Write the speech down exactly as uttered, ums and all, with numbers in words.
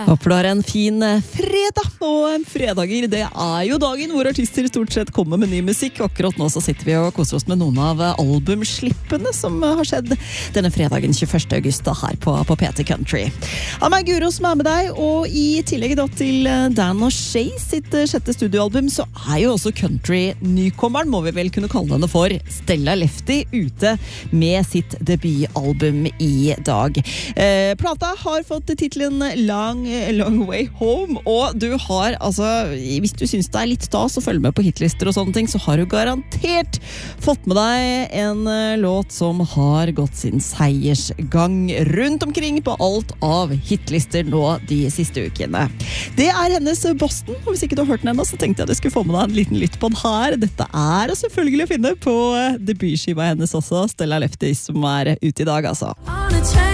Håper du har en fin fredag, og fredager det er jo dagen hvor artister stort sett kommer med ny musikk. Akkurat nå så sitter vi og koser oss med noen av albumslippene som har skjedd denne fredagen tjueførste august her på, på P T Country. Av meg Guro som er med deg, og i tillegg da til Dan og Shay sitt sjette studioalbum, så er jo også country-nykommeren, må vi vel kunne kalle henne for, Stella Lefty, ute med sitt debutalbum i dag. Eh, plata har fått titlen Long Long Way Home, og du har, altså, hvis du synes det er litt stas å følge med på hitlister og sånne ting, så har du garantert fått med deg en låt som har gått sin seiersgang rundt omkring på alt av hitlister nå de siste ukene. Det er hennes Boston, og hvis ikke du har hørt den ennå, så tenkte jeg at du skulle få med deg en liten lytt på den her. Dette er selvfølgelig å finne på debutskiva hennes også, Stella Lefty, som er ute i dag, altså.